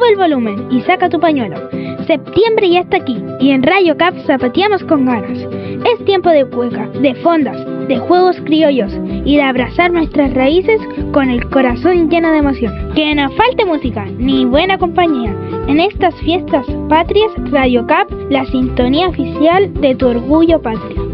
el volumen y saca tu pañuelo. Septiembre ya está aquí y en Radio Cap zapateamos con ganas. Es tiempo de cueca, de fondas, de juegos criollos y de abrazar nuestras raíces con el corazón lleno de emoción. Que no falte música ni buena compañía. En estas fiestas patrias, Radio Cap, la sintonía oficial de tu orgullo patrio.